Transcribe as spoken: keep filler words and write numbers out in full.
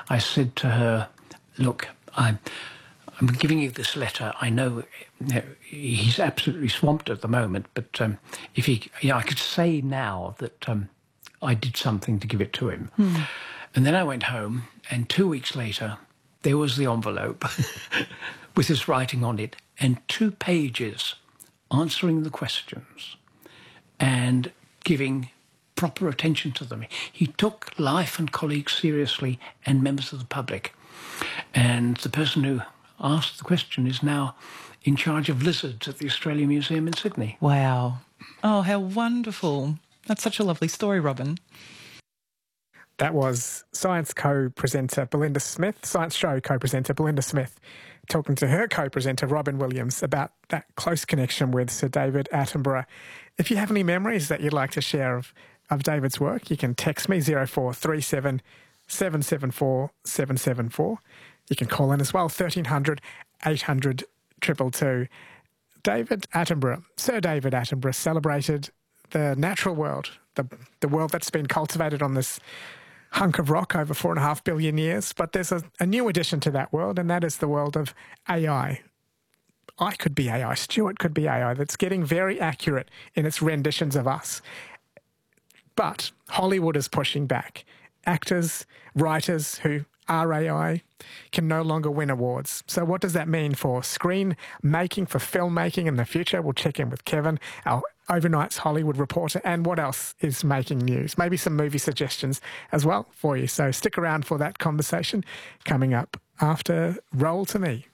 I said to her, look, I'm, I'm giving you this letter. I know, you know he's absolutely swamped at the moment, but um, if he, you know, I could say now that um, I did something to give it to him. Hmm. And then I went home, and two weeks later, there was the envelope with his writing on it and two pages answering the questions and giving proper attention to them. He took life and colleagues seriously and members of the public. And the person who asked the question is now in charge of lizards at the Australian Museum in Sydney. Wow. Oh, how wonderful. That's such a lovely story, Robin. That was Science co-presenter Belinda Smith, Science Show co-presenter Belinda Smith, talking to her co-presenter Robin Williams about that close connection with Sir David Attenborough. If you have any memories that you'd like to share of, of David's work, you can text me zero four three seven, seven seven four, seven seven four. You can call in as well, thirteen hundred, eight hundred, two two two. David Attenborough, Sir David Attenborough, celebrated the natural world, the, the world that's been cultivated on this hunk of rock over four and a half billion years. But there's a, a new addition to that world, and that is the world of A I. I could be A I, Stuart could be A I, that's getting very accurate in its renditions of us. But Hollywood is pushing back. Actors, writers who are A I can no longer win awards. So what does that mean for screen making, for filmmaking in the future? We'll check in with Kevin, our Overnight's Hollywood reporter, and what else is making news. Maybe some movie suggestions as well for you. So stick around for that conversation coming up after Roll to Me.